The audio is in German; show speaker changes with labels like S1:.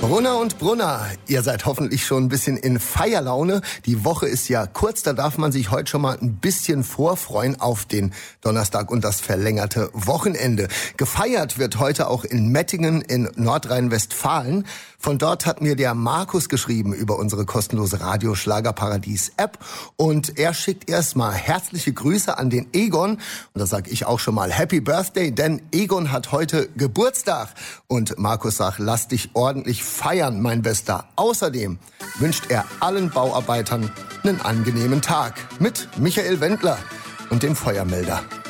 S1: Brunner und Brunner, ihr seid hoffentlich schon ein bisschen in Feierlaune. Die Woche ist ja kurz, da darf man sich heute schon mal ein bisschen vorfreuen auf den Donnerstag und das verlängerte Wochenende. Gefeiert wird heute auch in Mettingen in Nordrhein-Westfalen. Von dort hat mir der Markus geschrieben über unsere kostenlose Radio-Schlagerparadies-App. Und er schickt erstmal herzliche Grüße an den Egon. Und da sage ich auch schon mal Happy Birthday, denn Egon hat heute Geburtstag. Und Markus sagt, lass dich ordentlich feiern, mein Bester. Außerdem wünscht er allen Bauarbeitern einen angenehmen Tag mit Michael Wendler und dem Feuermelder.